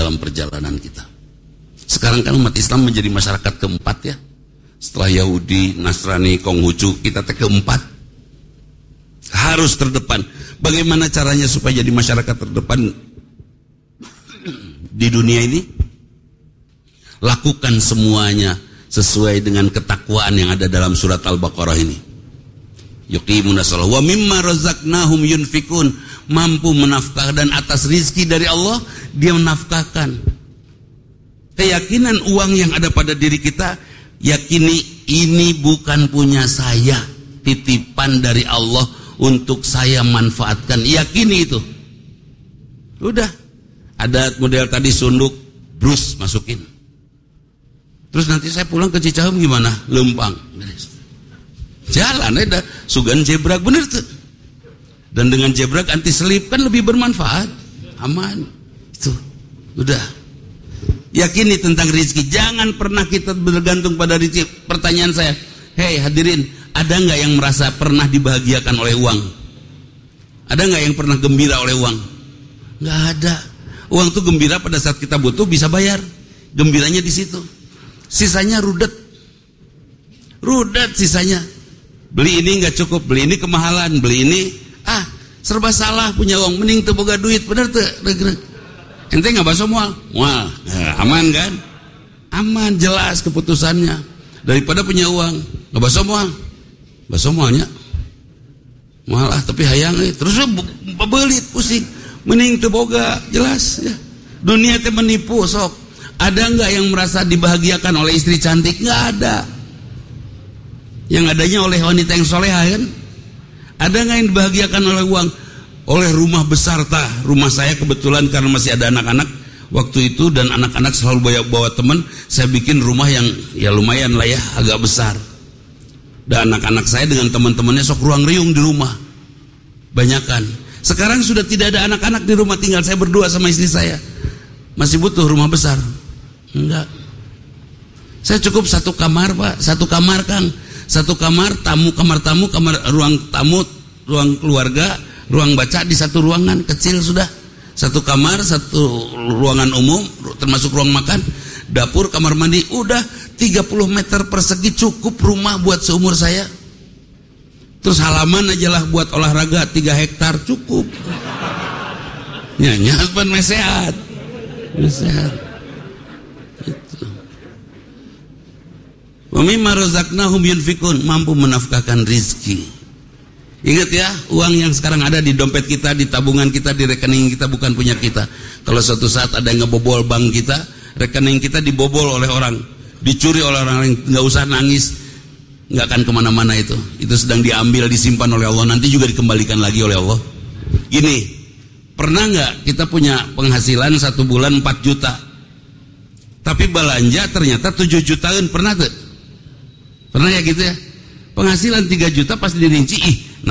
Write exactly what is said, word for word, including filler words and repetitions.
dalam perjalanan kita. Sekarang kan umat Islam menjadi masyarakat keempat ya. Setelah Yahudi, Nasrani, Konghucu, kita teh keempat. Harus terdepan. Bagaimana caranya supaya jadi masyarakat terdepan di dunia ini? Lakukan semuanya sesuai dengan ketakwaan yang ada dalam surat Al-Baqarah ini. Yuqimuna shalah wa mimma razaqnahum yunfikun, mampu menafkah dan atas rizki dari Allah dia menafkahkan. Keyakinan uang yang ada pada diri kita, yakini ini bukan punya saya, titipan dari Allah untuk saya manfaatkan. Yakini itu. Udah. Ada model tadi sunduk, brus masukin. Terus nanti saya pulang ke Cicahem gimana? Lempang. Jalan ada sugan jebrak bener tuh. Dan dengan jebrak anti selip kan lebih bermanfaat, aman. Itu udah. Yakini tentang rezeki. Jangan pernah kita bergantung pada rezeki. Pertanyaan saya, hei hadirin, ada nggak yang merasa pernah dibahagiakan oleh uang? Ada nggak yang pernah gembira oleh uang? Nggak ada. Uang tuh gembira pada saat kita butuh bisa bayar. Gembiranya di situ. Sisanya rudet. Rudet sisanya. Beli ini nggak cukup, beli ini kemahalan, beli ini ah serba salah punya uang, mending teu boga duit, bener teu? Ente nggak baso mual, mual, nah, aman kan? Aman, jelas keputusannya. Daripada punya uang nggak baso mual, baso mualnya, mual ah tapi hayang eh. Terus belit pusing, mending teu boga, jelas ya. Dunia teh menipu sok. Ada nggak yang merasa dibahagiakan oleh istri cantik? Nggak ada. Yang adanya oleh wanita yang soleha kan? Ada nggak yang dibahagiakan oleh uang? Oleh rumah besar tah. Rumah saya kebetulan karena masih ada anak-anak waktu itu dan anak-anak selalu bawa, bawa teman, saya bikin rumah yang ya lumayan lah ya, agak besar. Dan anak-anak saya dengan teman-temannya sok ruang riung di rumah. Banyakan. Sekarang sudah tidak ada anak-anak di rumah, tinggal saya berdua sama istri saya. Masih butuh rumah besar? Enggak. Saya cukup satu kamar Pak, satu kamar Kang. Satu kamar, tamu, kamar tamu, kamar ruang tamu, ruang keluarga, ruang baca di satu ruangan kecil sudah. Satu kamar, satu ruangan umum, termasuk ruang makan, dapur, kamar mandi, udah tiga puluh meter persegi cukup rumah buat seumur saya. Terus halaman aja lah buat olahraga tiga hektar cukup. Nyanyi apa mesehat. Mesehat. Wa mimma razaqnahum yunfikun, mampu menafkahkan rizki. Ingat ya, uang yang sekarang ada di dompet kita, di tabungan kita, di rekening kita bukan punya kita. Kalau suatu saat ada yang ngebobol bank kita, rekening kita dibobol oleh orang, dicuri oleh orang lain, nggak usah nangis, nggak akan kemana-mana itu. Itu sedang diambil, disimpan oleh Allah, nanti juga dikembalikan lagi oleh Allah. Gini, pernah nggak kita punya penghasilan satu bulan empat juta, tapi belanja ternyata tujuh jutaan, pernah tuh? Pernah ya gitu ya? Penghasilan tiga juta pas dirinci, ih